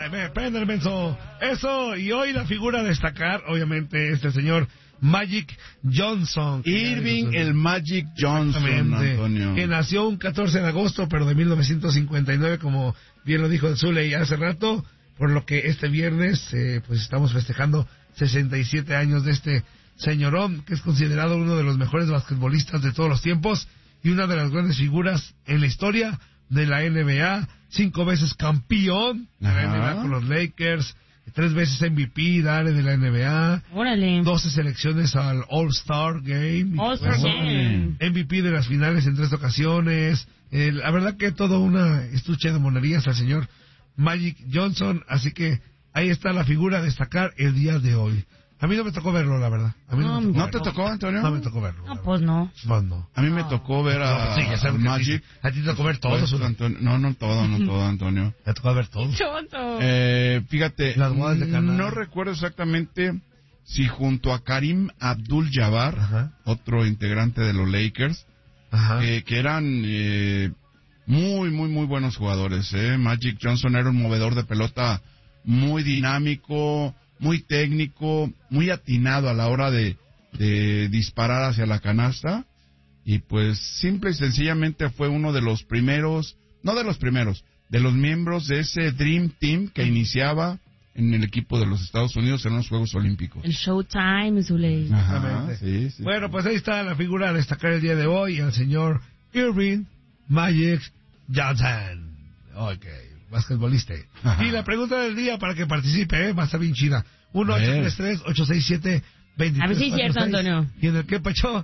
Prende el menso. Eso, y hoy la figura a destacar, obviamente, este señor Magic Johnson. Irving el Magic Johnson, Antonio. Que nació un 14 de agosto, pero de 1959, como bien lo dijo el Zuley hace rato, por lo que este viernes, pues estamos festejando 67 años de este señorón, que es considerado uno de los mejores basquetbolistas de todos los tiempos y una de las grandes figuras en la historia de la NBA, 5 veces campeón de la NBA con los Lakers, 3 veces MVP, dale, de la NBA. Órale. 12 selecciones al All-Star Game. All-Star Game. MVP de las finales en 3 ocasiones. La verdad que todo una estuche de monerías al señor Magic Johnson. Así que ahí está la figura a destacar el día de hoy. A mí no me tocó verlo, la verdad. A mí ¿No te tocó, Antonio? No me tocó verlo. No, pues no. No. A mí me tocó ver a, Sí, ya sabes que Magic. a ti te tocó ver todo. Pues, Antonio. No todo, Antonio. Te tocó ver todo. Chonto. Fíjate, Las bodas de Caná. no recuerdo exactamente si junto a Karim Abdul-Jabbar, Ajá. otro integrante de los Lakers, Ajá. que eran muy buenos jugadores. Magic Johnson era un movedor de pelota muy dinámico, muy técnico, muy atinado a la hora de disparar hacia la canasta, y pues simple y sencillamente fue uno de los primeros, no de los primeros, de los miembros de ese Dream Team que iniciaba en el equipo de los Estados Unidos en los Juegos Olímpicos. El Showtime, Zuley. Ajá, sí. Bueno, pues ahí está la figura a destacar el día de hoy, el señor Irving Magic Johnson. Ok, basquetbolista. Ajá. Y la pregunta del día para que participe, va a estar bien chida. 1-833-867-2346. A ver si es cierto, Antonio. Y en el que pachó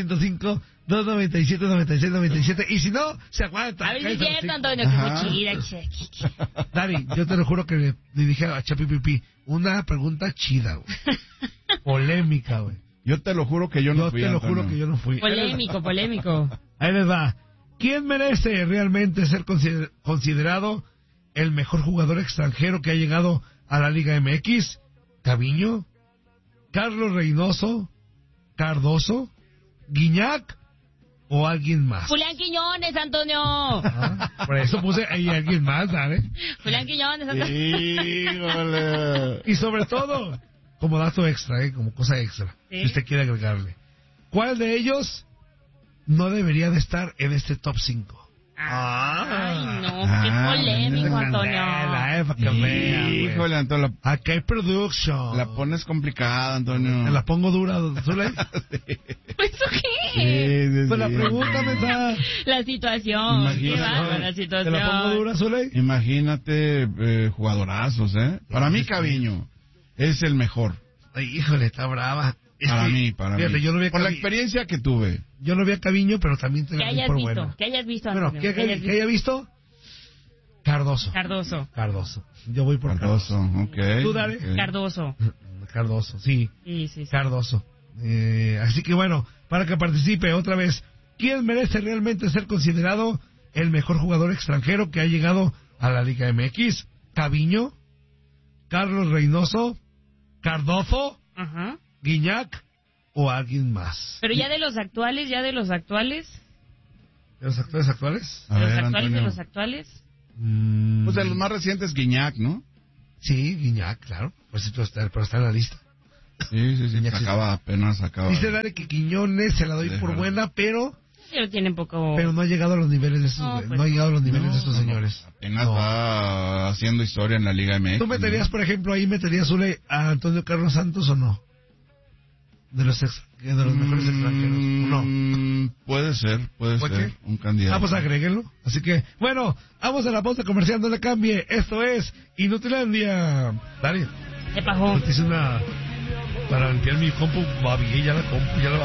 305-297-9697. Y si no, se aguanta. A ver si es cierto, Antonio, Ajá. que muy chida. Dari, yo te lo juro que le dije a Chapi Pipi una pregunta chida, güey. Polémica, güey. Yo te lo juro que yo no fui, te lo Antonio. juro que yo no fui. Polémico. Ahí les va. ¿Quién merece realmente ser considerado el mejor jugador extranjero que ha llegado a la Liga MX? ¿Caviño? ¿Carlos Reynoso? ¿Cardoso? ¿Guiñac? ¿O alguien más? Julián Quiñones, Antonio. Por eso puse ahí alguien más, ¿sabes? Julián Quiñones, Antonio. Híjole. Y sobre todo, como dato extra, como cosa extra, ¿Sí? si usted quiere agregarle. ¿Cuál de ellos no debería de estar en este top 5? Ay, no, qué polémico, Antonio. Para que vea, güey. Híjole, Antonio, Aquí hay production. la pones complicada, Antonio. ¿Te la pongo dura, Zuley? ¿Eso qué? Sí. Pues la pregunta me da. La situación. Imagínate. Qué bárbara la ¿Te situación. la pongo dura, Zuley? Imagínate, jugadorazos, Para mí, Caviño es el mejor. Ay, híjole, está brava. Es Para que, mí. fíjate, yo no vi a Por la Cavi- experiencia que tuve. Yo no vi a Caviño, pero también te Que la vi hayas por visto, buena. que hayas visto, Bueno, Antonio. ¿qué haya visto? Cardoso. Cardoso. Yo voy por Cardoso, ok. ¿Tú, Dale? Ok. Cardoso. Cardoso, sí. Sí. Cardoso. Así que bueno, para que participe otra vez, ¿quién merece realmente ser considerado el mejor jugador extranjero que ha llegado a la Liga MX? ¿Caviño? ¿Carlos Reynoso? ¿Cardozo? Ajá. ¿Guiñac? ¿O alguien más? Pero ya de los actuales. ¿De los actores actuales? A ver, de Antonio. los actuales. Pues de los más recientes, Guiñac, ¿no? Sí, Guiñac, claro. Pues sí, pero está en la lista. Sí. Guiñac sí Apenas acaba. Dice Dare que Quiñones se la doy por Déjalo. buena, pero Pero tienen poco. no ha llegado a los niveles de estos, No, güey. pues No ha llegado a los niveles No, de estos no, señores. Apenas No. va haciendo historia en la Liga MX. ¿Tú meterías, por ejemplo, Zule, a Antonio Carlos Santos o no? De los mejores extranjeros, ¿o no? Puede ser ¿Por ser qué? un candidato. Pues agréguenlo. Así que, bueno, vamos a la pausa comercial, no le cambie. Esto es Inutilandia. Dale, De pajón. hice una... Para limpiar mi compu, babi, ya la